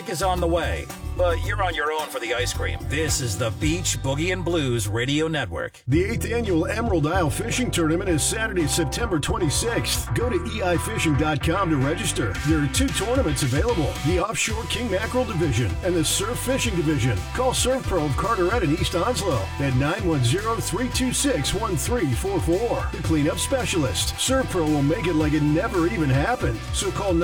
music is on the way, but you're on your own for the ice cream. This is the Beach Boogie and Blues Radio Network. The 8th Annual Emerald Isle Fishing Tournament is Saturday, September 26th. Go to eifishing.com to register. There are 2 tournaments available, the Offshore King Mackerel Division and the Surf Fishing Division. Call Surf Pro of Carteret and East Onslow at 910-326-1344. The cleanup specialist. Surf Pro will make it like it never even happened. So call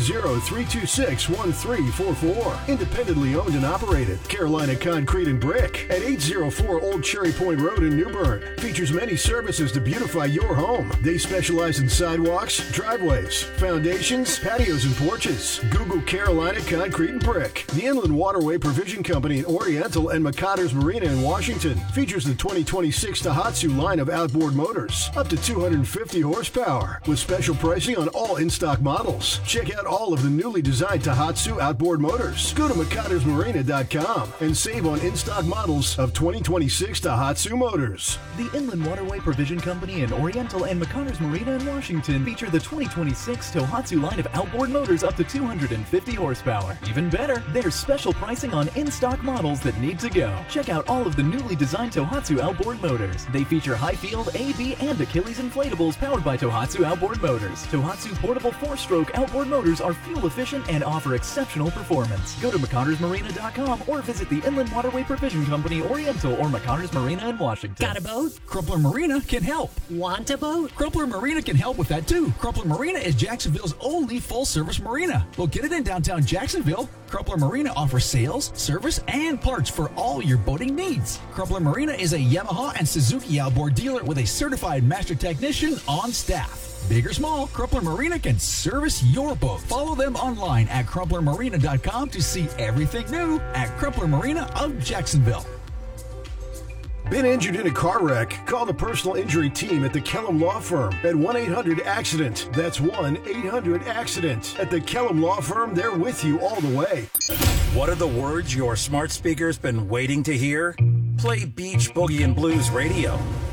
910-326-1344. Independently owned and operated. Carolina Concrete and Brick at 804 Old Cherry Point Road in New Bern. Features many services to beautify your home. They specialize in sidewalks, driveways, foundations, patios, and porches. Google Carolina Concrete and Brick. The Inland Waterway Provision Company in Oriental and McCotter's Marina in Washington features the 2026 Tohatsu line of outboard motors, up to 250 horsepower, with special pricing on all in-stock models. Check out all of the newly designed Tohatsu outboard motors. Go to McCottersMarina.com and save on in-stock models of 2026 Tohatsu motors. The Inland Waterway Provision Company in Oriental and McConners Marina in Washington feature the 2026 Tohatsu line of outboard motors up to 250 horsepower. Even better, there's special pricing on in-stock models that need to go. Check out all of the newly designed Tohatsu outboard motors. They feature high field A, B, and Achilles inflatables powered by Tohatsu outboard motors. Tohatsu portable 4-stroke outboard motors are fuel efficient and offer exceptional performance. Go to McConnersMarina.com or visit the Inland Waterway Provision Company Oriental or McConners Marina in Washington. Got a boat? Crumpler Marina can help. Want a boat? Crumpler Marina can help with that too. Crumpler Marina is Jacksonville's only full-service marina. Located in downtown Jacksonville, Crumpler Marina offers sales, service, and parts for all your boating needs. Crumpler Marina is a Yamaha and Suzuki outboard dealer with a certified master technician on staff. Big or small, Crumpler Marina can service your boat. Follow them online at crumplermarina.com to see everything new at Crumpler Marina of Jacksonville. Been injured in a car wreck? Call the personal injury team at the Kellum Law Firm at 1-800-ACCIDENT. That's 1-800-ACCIDENT. At the Kellum Law Firm, they're with you all the way. What are the words your smart speaker's been waiting to hear? Play Beach Boogie and Blues Radio.